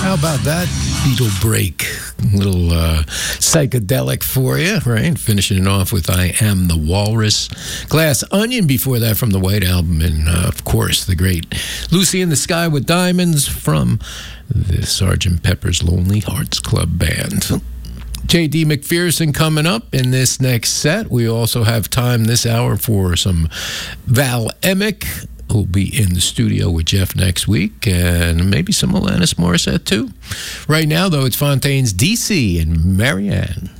how about that Beatle break? A little psychedelic for you, right? Finishing it off with I Am the Walrus. Glass Onion before that from the White Album. And, of course, the great Lucy in the Sky with Diamonds from the Sgt. Pepper's Lonely Hearts Club Band. J.D. McPherson coming up in this next set. We also have time this hour for some Val Emick, who'll be in the studio with Jeff next week, and maybe some Alanis Morissette too. Right now, though, it's Fontaine's DC and Marianne.